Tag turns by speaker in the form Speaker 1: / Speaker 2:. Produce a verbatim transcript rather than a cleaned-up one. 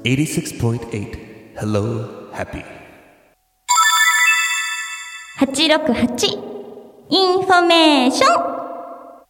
Speaker 1: エイティシックスポイントエイト Hello Happy
Speaker 2: はちろくはちインフォメーション